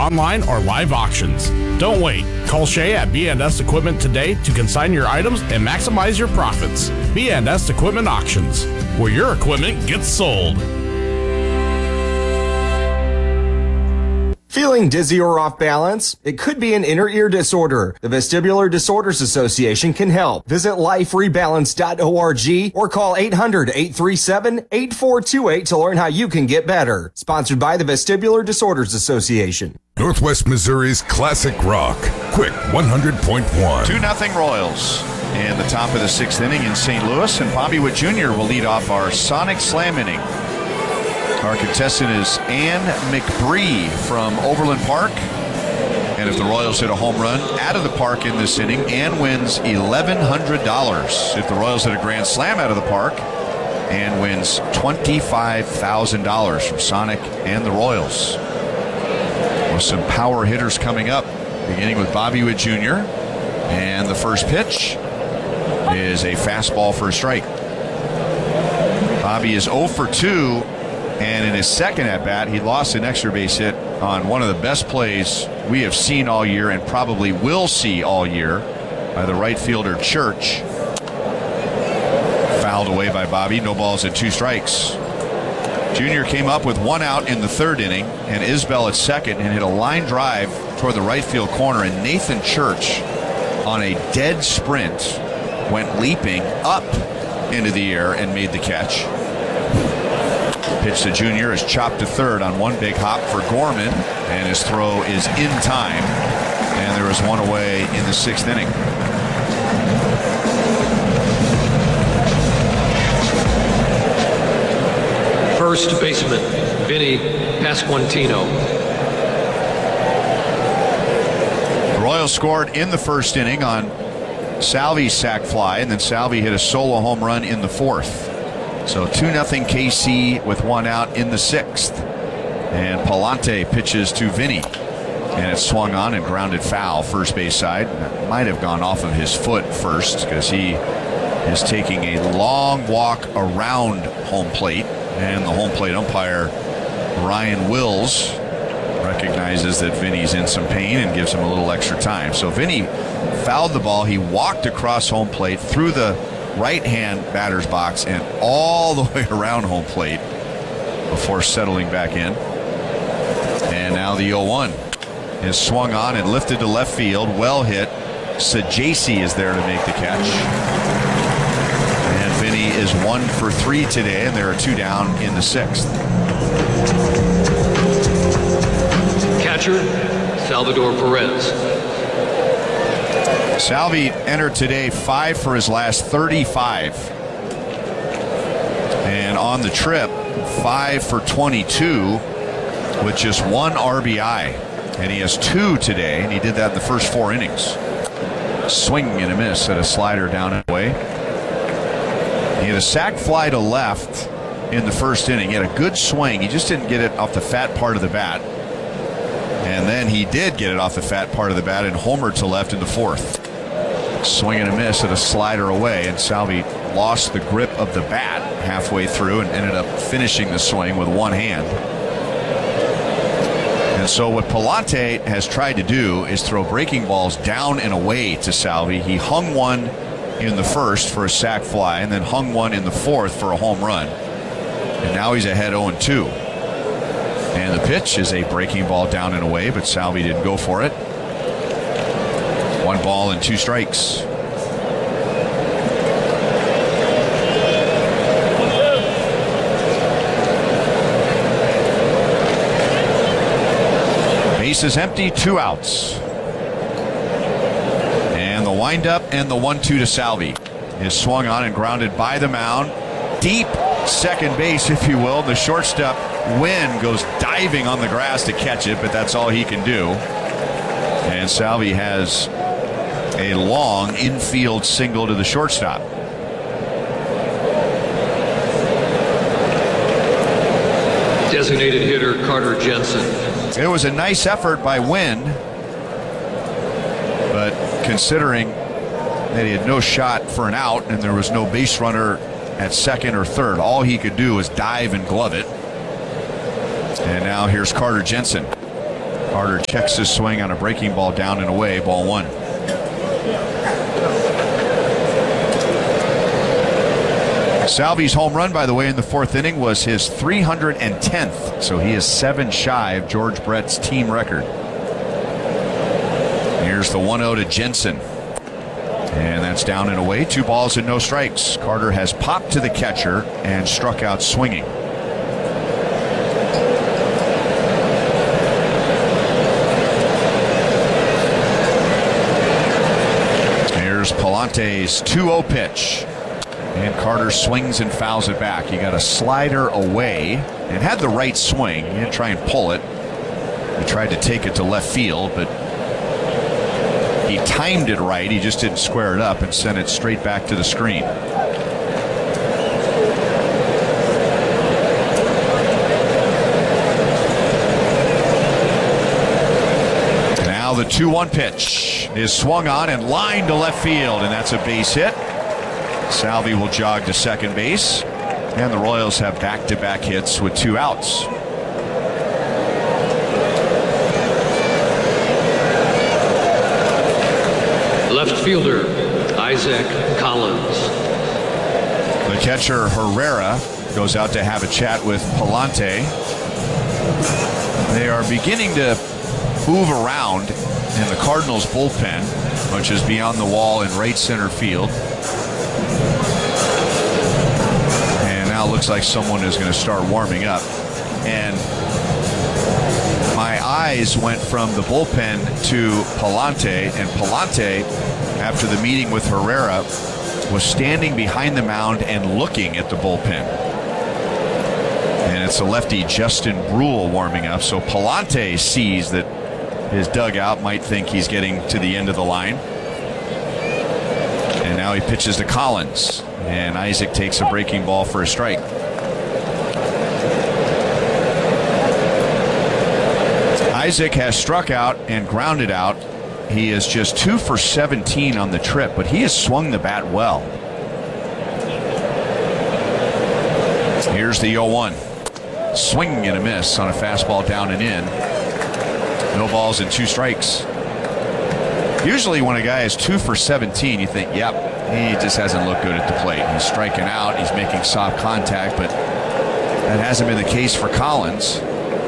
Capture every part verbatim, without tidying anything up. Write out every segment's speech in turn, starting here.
online or live auctions. Don't wait. Call Shay at B and S Equipment today to consign your items and maximize your profits. B and S Equipment Auctions, where your equipment gets sold. Feeling dizzy or off balance? It could be an inner ear disorder. The Vestibular Disorders Association can help. Visit life rebalance dot org or call eight hundred, eight three seven, eight four two eight to learn how you can get better. Sponsored by the Vestibular Disorders Association. Northwest Missouri's classic rock. Quick one hundred point one. two nothing Royals. In the top of the sixth inning in Saint Louis, and Bobby Witt Junior will lead off our Sonic Slam inning. Our contestant is Ann McBree from Overland Park. And if the Royals hit a home run out of the park in this inning, Ann wins eleven hundred dollars. If the Royals hit a grand slam out of the park, Ann wins twenty-five thousand dollars from Sonic and the Royals. With some power hitters coming up, beginning with Bobby Witt Junior And the first pitch is a fastball for a strike. Bobby is oh for two. And in his second at-bat, he lost an extra base hit on one of the best plays we have seen all year and probably will see all year by the right fielder, Church. Fouled away by Bobby. No balls and two strikes. Junior came up with one out in the third inning, and Isbell at second, and hit a line drive toward the right field corner, and Nathan Church, on a dead sprint, went leaping up into the air and made the catch. Pitch to Junior is chopped to third on one big hop for Gorman, and his throw is in time, and there is one away in the sixth inning. First baseman, Vinny Pasquantino. The Royals scored in the first inning on Salvi's sac fly, and then Salvi hit a solo home run in the fourth. So two nothing K C with one out in the sixth. And Palante pitches to Vinny. And it's swung on and grounded foul first base side. That might have gone off of his foot first because he is taking a long walk around home plate. And the home plate umpire, Ryan Wills, recognizes that Vinny's in some pain and gives him a little extra time. So Vinny fouled the ball. He walked across home plate through the right-hand batter's box and all the way around home plate before settling back in. And now the oh one is swung on and lifted to left field. Well hit. Sajasi is there to make the catch. And Vinny is one for three today, and there are two down in the sixth. Catcher, Salvador Perez. Salvi entered today five for his last thirty-five. And on the trip, five for twenty-two with just one R B I. And he has two today, and he did that in the first four innings. Swing and a miss at a slider down and away. He had a sac fly to left in the first inning. He had a good swing. He just didn't get it off the fat part of the bat. And then he did get it off the fat part of the bat and homered to left in the fourth. Swing and a miss at a slider away, and Salvi lost the grip of the bat halfway through and ended up finishing the swing with one hand. And so what Palante has tried to do is throw breaking balls down and away to Salvi. He hung one in the first for a sac fly and then hung one in the fourth for a home run. And now he's ahead oh and two. And the pitch is a breaking ball down and away, but Salvi didn't go for it. One ball and two strikes. Base is empty, two outs. And the windup and the one two to Salvi is swung on and grounded by the mound. Deep second base, if you will. The shortstop, Wynn, goes diving on the grass to catch it, but that's all he can do. And Salvi has a long infield single to the shortstop. Designated hitter Carter Jensen. It was a nice effort by Wynn, but considering that he had no shot for an out and there was no base runner at second or third, all he could do was dive and glove it. And now here's Carter Jensen. Carter checks his swing on a breaking ball down and away, ball one. Salvi's home run, by the way, in the fourth inning was his three hundred tenth, so he is seven shy of George Brett's team record. Here's the one oh to Jensen. And that's down and away. Two balls and no strikes. Carter has popped to the catcher and struck out swinging. Here's Palante's two oh pitch. And Carter swings and fouls it back. He got a slider away and had the right swing. He didn't try and pull it. He tried to take it to left field, but he timed it right. He just didn't square it up and sent it straight back to the screen. Now the two one pitch is swung on and lined to left field, and that's a base hit. Salvi will jog to second base, and the Royals have back-to-back hits with two outs. Left fielder, Isaac Collins. The catcher, Herrera, goes out to have a chat with Palante. They are beginning to move around in the Cardinals bullpen, which is beyond the wall in right center field. And now it looks like someone is going to start warming up. And my eyes went from the bullpen to Palante, and Palante, after the meeting with Herrera, was standing behind the mound and looking at the bullpen. And it's a lefty, Justin Brule, warming up. So Palante sees that his dugout might think he's getting to the end of the line. And now he pitches to Collins, and Isaac takes a breaking ball for a strike. Isaac has struck out and grounded out. He is just two for seventeen on the trip, but he has swung the bat well. Here's the oh one. Swing and a miss on a fastball down and in. No balls and two strikes. Usually when a guy is two for seventeen, you think, yep, he just hasn't looked good at the plate. He's striking out, he's making soft contact, but that hasn't been the case for Collins.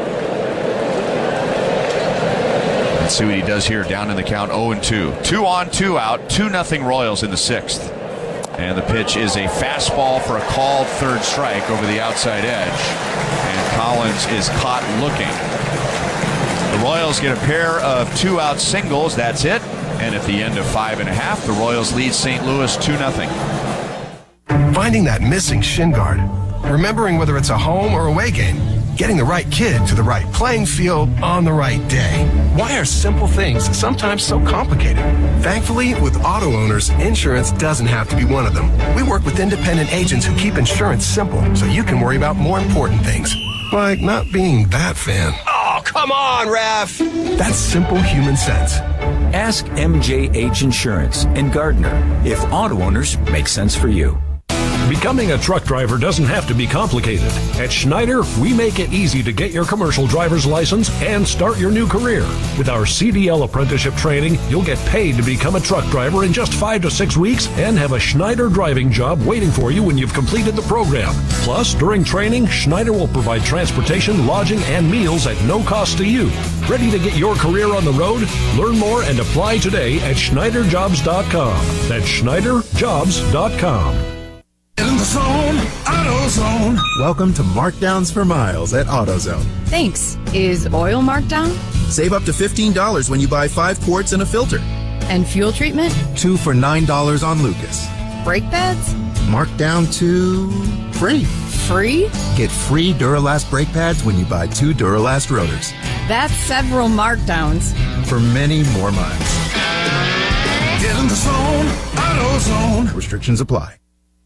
Let's see what he does here, down in the count, oh and two. Two on, two out, two nothing Royals in the sixth. And the pitch is a fastball for a called third strike over the outside edge. And Collins is caught looking. The Royals get a pair of two-out singles, that's it. And at the end of five and a half, the Royals lead Saint Louis two nothing. Finding that missing shin guard. Remembering whether it's a home or away game. Getting the right kid to the right playing field on the right day. Why are simple things sometimes so complicated? Thankfully, with auto owners, insurance doesn't have to be one of them. We work with independent agents who keep insurance simple so you can worry about more important things. Like not being that fan. Oh, come on, ref! That's simple human sense. Ask M J H Insurance in Gardner if auto owners make sense for you. Becoming a truck driver doesn't have to be complicated. At Schneider, we make it easy to get your commercial driver's license and start your new career. With our C D L apprenticeship training, you'll get paid to become a truck driver in just five to six weeks and have a Schneider driving job waiting for you when you've completed the program. Plus, during training, Schneider will provide transportation, lodging, and meals at no cost to you. Ready to get your career on the road? Learn more and apply today at Schneider Jobs dot com. That's Schneider Jobs dot com. In the zone, AutoZone. Welcome to Markdowns for Miles at AutoZone. Thanks. Is oil marked down? Save up to fifteen dollars when you buy five quarts and a filter. And fuel treatment? Two for nine dollars on Lucas. Brake pads? Marked down to free. Free? Get free Duralast brake pads when you buy two Duralast rotors. That's several markdowns. For many more miles. Get in the zone, AutoZone. Restrictions apply.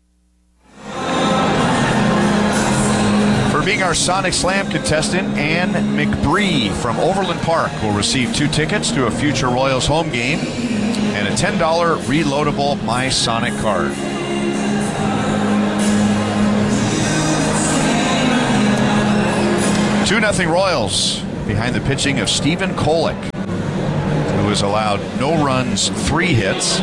For being our Sonic Slam contestant, Ann McBree from Overland Park will receive two tickets to a future Royals home game and a ten dollars reloadable My Sonic card. two nothing Royals behind the pitching of Stephen Kolek, who has allowed no runs, three hits,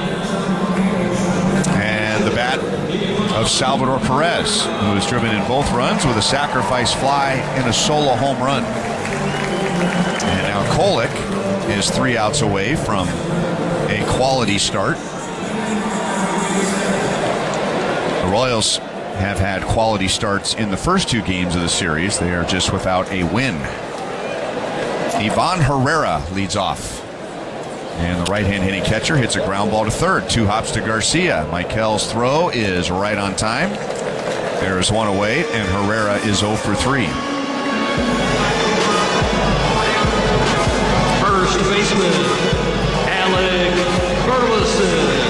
and the bat of Salvador Perez, who has driven in both runs with a sacrifice fly and a solo home run. And now Kolek is three outs away from a quality start. The Royals have had quality starts in the first two games of the series. They are just without a win. Ivan Herrera leads off. And the right-hand hitting catcher hits a ground ball to third. Two hops to Garcia. Michael's throw is right on time. There is one away, and Herrera is oh for three. First baseman, Alec Burleson.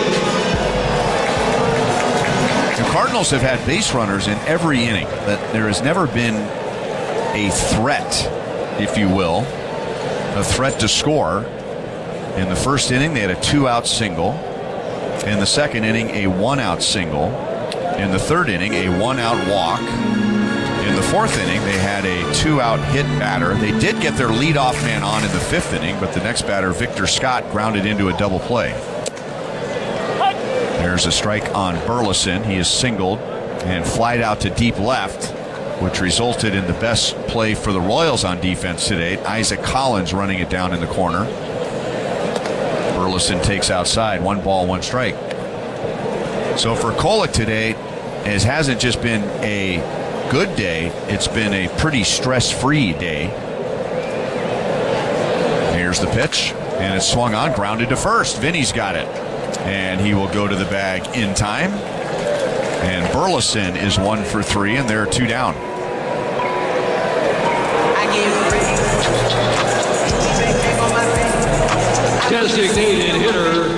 The Cardinals have had base runners in every inning, but there has never been a threat, if you will, a threat to score. In the first inning, they had a two-out single. In the second inning, a one-out single. In the third inning, a one-out walk. In the fourth inning, they had a two-out hit batter. They did get their leadoff man on in the fifth inning, but the next batter, Victor Scott, grounded into a double play. There's a strike on Burleson. He is singled and flied out to deep left, which resulted in the best play for the Royals on defense today. Isaac Collins running it down in the corner. Burleson takes outside. One ball, one strike. So for Kolek today, it hasn't just been a good day, it's been a pretty stress-free day. Here's the pitch, and it's swung on, grounded to first. Vinny's got it, and he will go to the bag in time. And Burleson is one for three, and there are two down. Designated hitter,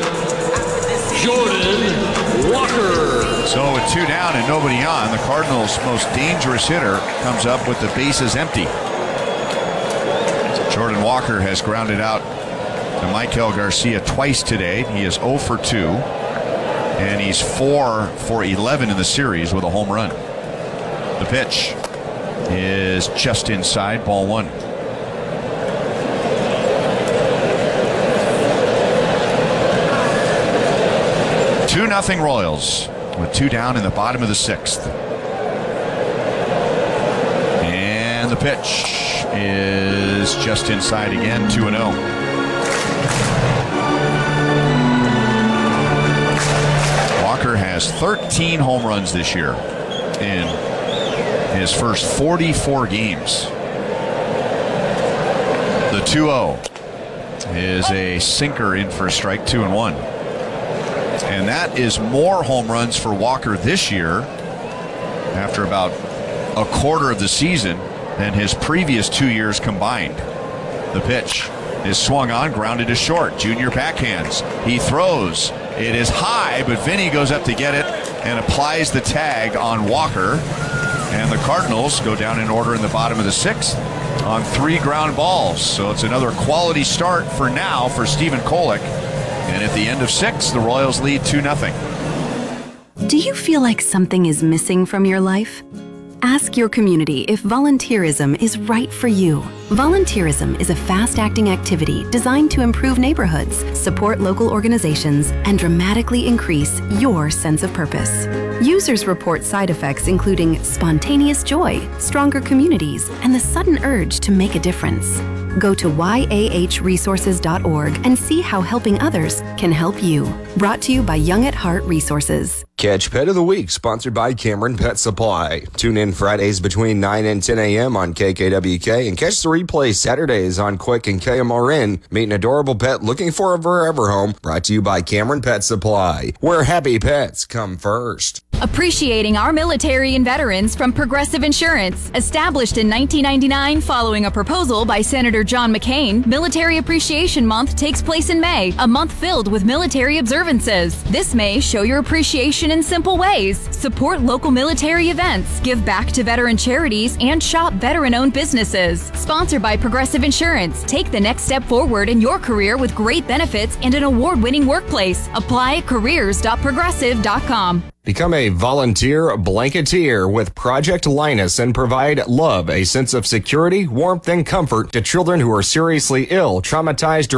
Jordan Walker. So with two down and nobody on, the Cardinals' most dangerous hitter comes up with the bases empty. Jordan Walker has grounded out to Michael Garcia twice today. He is oh for two, and he's four for eleven in the series with a home run. The pitch is just inside, ball one. two nothing Royals with two down in the bottom of the sixth. And the pitch is just inside again, two and oh. Walker has thirteen home runs this year in his first forty-four games. The two oh is a sinker in for a strike, two and one. And that is more home runs for Walker this year, after about a quarter of the season, than his previous two years combined. The pitch is swung on, grounded to short. Junior backhands. He throws. It is high, but Vinny goes up to get it and applies the tag on Walker. And the Cardinals go down in order in the bottom of the sixth on three ground balls. So it's another quality start for now for Stephen Kolek. And at the end of six, the Royals lead two nothing. Do you feel like something is missing from your life? Ask your community if volunteerism is right for you. Volunteerism is a fast-acting activity designed to improve neighborhoods, support local organizations, and dramatically increase your sense of purpose. Users report side effects including spontaneous joy, stronger communities, and the sudden urge to make a difference. Go to y a h resources dot org and see how helping others can help you. Brought to you by Young at Heart Resources. Catch Pet of the Week, sponsored by Cameron Pet Supply. Tune in Fridays between nine and ten a.m. on K K W K and catch the replay Saturdays on Quick and K M R N. Meet an adorable pet looking for a forever home. Brought to you by Cameron Pet Supply, where happy pets come first. Appreciating our military and veterans from Progressive Insurance. Established in nineteen ninety-nine following a proposal by Senator John McCain, Military Appreciation Month takes place in May, a month filled with military observances. This May, show your appreciation in simple ways. Support local military events, give back to veteran charities, and shop veteran-owned businesses. Sponsored by Progressive Insurance. Take the next step forward in your career with great benefits and an award-winning workplace. Apply at careers dot progressive dot com. Become a volunteer blanketeer with Project Linus and provide love, a sense of security, warmth, and comfort to children who are seriously ill, traumatized, or